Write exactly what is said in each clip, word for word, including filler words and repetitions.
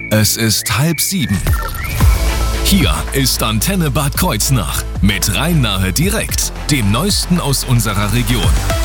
Es ist halb sieben. Hier ist Antenne Bad Kreuznach mit Rhein-Nahe direkt, dem Neuesten aus unserer Region.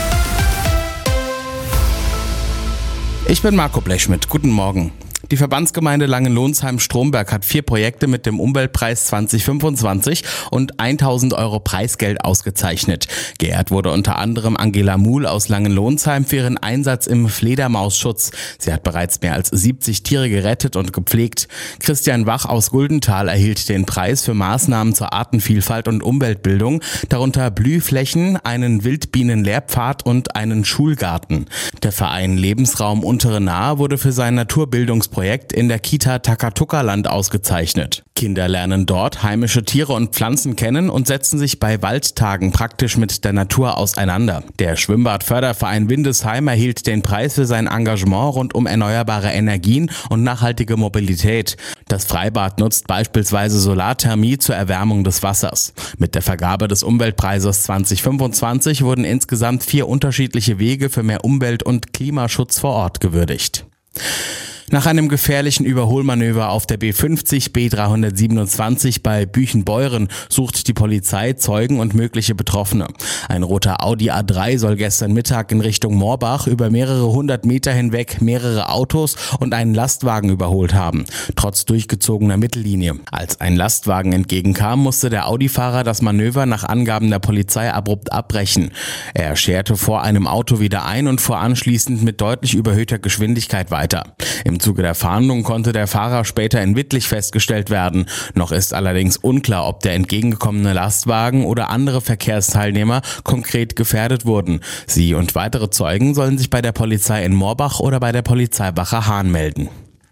Ich bin Marco Blechschmidt. Guten Morgen. Die Verbandsgemeinde Langenlonsheim-Stromberg hat vier Projekte mit dem Umweltpreis zwanzig fünfundzwanzig und tausend Euro Preisgeld ausgezeichnet. Geehrt wurde unter anderem Angela Muhl aus Langenlonsheim für ihren Einsatz im Fledermausschutz. Sie hat bereits mehr als siebzig Tiere gerettet und gepflegt. Christian Wach aus Guldenthal erhielt den Preis für Maßnahmen zur Artenvielfalt und Umweltbildung, darunter Blühflächen, einen Wildbienenlehrpfad und einen Schulgarten. Der Verein Lebensraum Untere Nahe wurde für sein Naturbildungsprojekt Projekt in der Kita Takatuka-Land ausgezeichnet. Kinder lernen dort heimische Tiere und Pflanzen kennen und setzen sich bei Waldtagen praktisch mit der Natur auseinander. Der Schwimmbadförderverein Windesheim erhielt den Preis für sein Engagement rund um erneuerbare Energien und nachhaltige Mobilität. Das Freibad nutzt beispielsweise Solarthermie zur Erwärmung des Wassers. Mit der Vergabe des Umweltpreises zwanzig fünfundzwanzig wurden insgesamt vier unterschiedliche Wege für mehr Umwelt- und Klimaschutz vor Ort gewürdigt. Nach einem gefährlichen Überholmanöver auf der B fünfzig B dreihundertsiebenundzwanzig bei Büchenbeuren sucht die Polizei Zeugen und mögliche Betroffene. Ein roter Audi A drei soll gestern Mittag in Richtung Moorbach über mehrere hundert Meter hinweg mehrere Autos und einen Lastwagen überholt haben, trotz durchgezogener Mittellinie. Als ein Lastwagen entgegenkam, musste der Audi-Fahrer das Manöver nach Angaben der Polizei abrupt abbrechen. Er scherte vor einem Auto wieder ein und fuhr anschließend mit deutlich überhöhter Geschwindigkeit weiter. Im Zuge der Fahndung konnte der Fahrer später in Wittlich festgestellt werden. Noch ist allerdings unklar, ob der entgegengekommene Lastwagen oder andere Verkehrsteilnehmer konkret gefährdet wurden. Sie und weitere Zeugen sollen sich bei der Polizei in Moorbach oder bei der Polizeiwache Hahn melden.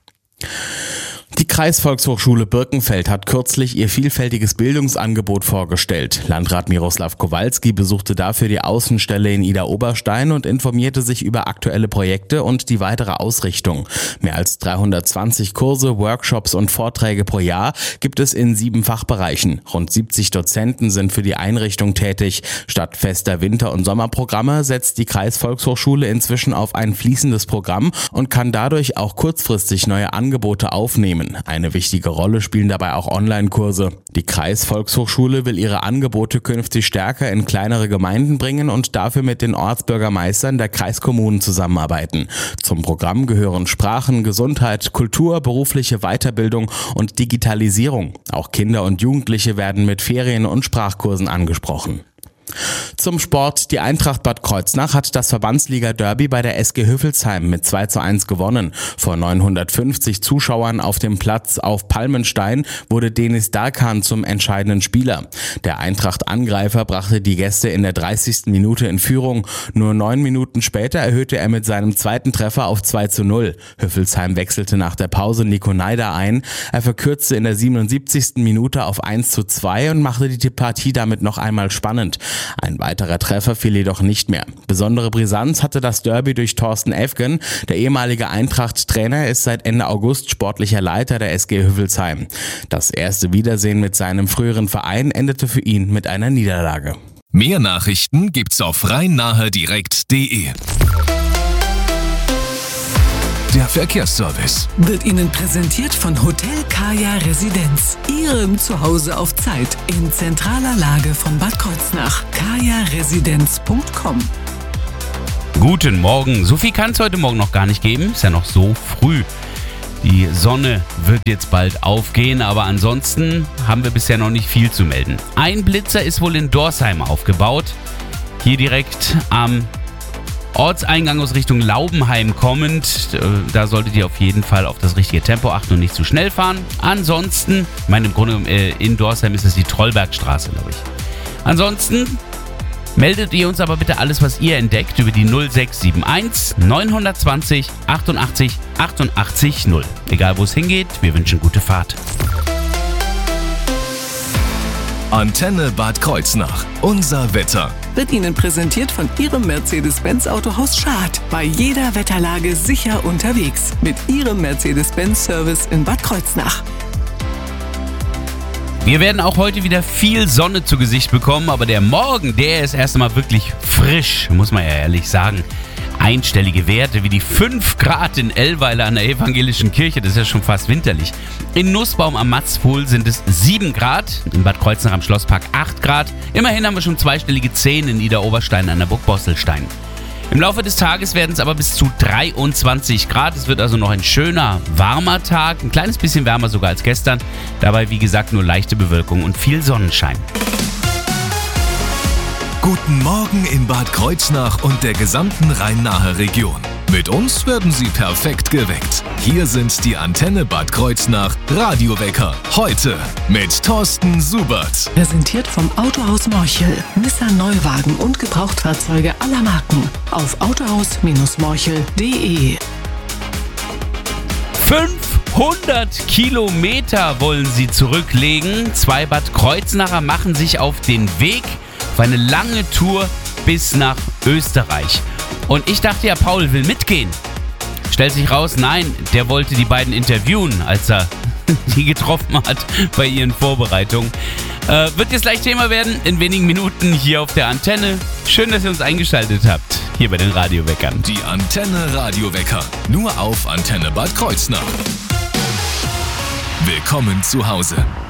Die Kreisvolkshochschule Birkenfeld hat kürzlich ihr vielfältiges Bildungsangebot vorgestellt. Landrat Miroslav Kowalski besuchte dafür die Außenstelle in Idar-Oberstein und informierte sich über aktuelle Projekte und die weitere Ausrichtung. Mehr als dreihundertzwanzig Kurse, Workshops und Vorträge pro Jahr gibt es in sieben Fachbereichen. Rund siebzig Dozenten sind für die Einrichtung tätig. Statt fester Winter- und Sommerprogramme setzt die Kreisvolkshochschule inzwischen auf ein fließendes Programm und kann dadurch auch kurzfristig neue Angebote aufnehmen. Eine wichtige Rolle spielen dabei auch Online-Kurse. Die Kreisvolkshochschule will ihre Angebote künftig stärker in kleinere Gemeinden bringen und dafür mit den Ortsbürgermeistern der Kreiskommunen zusammenarbeiten. Zum Programm gehören Sprachen, Gesundheit, Kultur, berufliche Weiterbildung und Digitalisierung. Auch Kinder und Jugendliche werden mit Ferien- und Sprachkursen angesprochen. Zum Sport. Die Eintracht Bad Kreuznach hat das Verbandsliga-Derby bei der S G Hüffelsheim mit zwei zu eins gewonnen. Vor neunhundertfünfzig Zuschauern auf dem Platz auf Palmenstein wurde Deniz Darkan zum entscheidenden Spieler. Der Eintracht-Angreifer brachte die Gäste in der dreißigsten Minute in Führung. Nur neun Minuten später erhöhte er mit seinem zweiten Treffer auf zwei zu null. Hüffelsheim wechselte nach der Pause Nico Neider ein. Er verkürzte in der siebenundsiebzigsten Minute auf eins zu zwei und machte die Partie damit noch einmal spannend. Ein weiterer Treffer fiel jedoch nicht mehr. Besondere Brisanz hatte das Derby durch Thorsten Efgen. Der ehemalige Eintracht-Trainer ist seit Ende August sportlicher Leiter der S G Hüffelsheim. Das erste Wiedersehen mit seinem früheren Verein endete für ihn mit einer Niederlage. Mehr Nachrichten gibt's auf rhein-nahe direkt punkt de. Der Verkehrsservice wird Ihnen präsentiert von Hotel Kaya Residenz. Ihrem Zuhause auf Zeit in zentraler Lage von Bad Kreuznach. kaya residenz punkt com. Guten Morgen. So viel kann es heute Morgen noch gar nicht geben. Ist ja noch so früh. Die Sonne wird jetzt bald aufgehen, aber ansonsten haben wir bisher noch nicht viel zu melden. Ein Blitzer ist wohl in Dorsheim aufgebaut. Hier direkt am Ortseingang aus Richtung Laubenheim kommend, da solltet ihr auf jeden Fall auf das richtige Tempo achten und nicht zu schnell fahren. Ansonsten, ich meine im Grunde in Dorsheim ist es die Trollbergstraße, glaube ich. Ansonsten meldet ihr uns aber bitte alles, was ihr entdeckt, über die null sechs sieben eins neun zwei null achtundachtzig achtundachtzig null. Egal wo es hingeht, wir wünschen gute Fahrt. Antenne Bad Kreuznach. Unser Wetter. Wird Ihnen präsentiert von Ihrem Mercedes-Benz Autohaus Schad. Bei jeder Wetterlage sicher unterwegs. Mit Ihrem Mercedes-Benz-Service in Bad Kreuznach. Wir werden auch heute wieder viel Sonne zu Gesicht bekommen, aber der Morgen, der ist erst einmal wirklich frisch, muss man ja ehrlich sagen. einstellige Werte wie die fünf Grad in Ellweiler an der evangelischen Kirche. Das ist ja schon fast winterlich. In Nussbaum am Matzpohl sind es sieben Grad. In Bad Kreuznach am Schlosspark acht Grad. Immerhin haben wir schon zweistellige zehn in Idar-Oberstein an der Burg Bostelstein. Im Laufe des Tages werden es aber bis zu dreiundzwanzig Grad. Es wird also noch ein schöner, warmer Tag. Ein kleines bisschen wärmer sogar als gestern. Dabei, wie gesagt, nur leichte Bewölkung und viel Sonnenschein. Guten Morgen in Bad Kreuznach und der gesamten Rhein-Nahe Region. Mit uns werden Sie perfekt geweckt. Hier sind die Antenne Bad Kreuznach Radiowecker. Heute mit Thorsten Subert. Präsentiert vom Autohaus Morchel. Nissan Neuwagen und Gebrauchtfahrzeuge aller Marken. Auf autohaus Morchel punkt de. fünfhundert Kilometer wollen sie zurücklegen. Zwei Bad Kreuznacher machen sich auf den Weg auf eine lange Tour bis nach Österreich. Und ich dachte ja, Paul will mitgehen. Stellt sich raus, nein, der wollte die beiden interviewen, als er die getroffen hat bei ihren Vorbereitungen. Äh, wird jetzt gleich Thema werden, in wenigen Minuten hier auf der Antenne. Schön, dass ihr uns eingeschaltet habt, hier bei den Radioweckern. Die Antenne Radiowecker, nur auf Antenne Bad Kreuznach. Willkommen zu Hause.